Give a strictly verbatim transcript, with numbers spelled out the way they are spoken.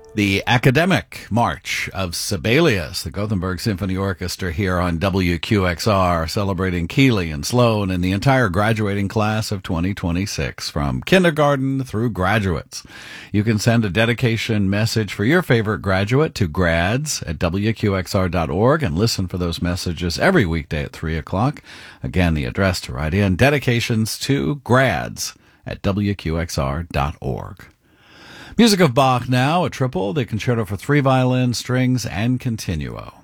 The Academic March of Sibelius, the Gothenburg Symphony Orchestra here on W Q X R, celebrating Keeley and Sloan and the entire graduating class of twenty twenty-six, from kindergarten through graduates. You can send a dedication message for your favorite graduate to grads at W Q X R dot org and listen for those messages every weekday at three o'clock. Again, the address to write in, dedications to grads at W Q X R dot org. Music of Bach now, a triple, the concerto for three violins, strings, and continuo.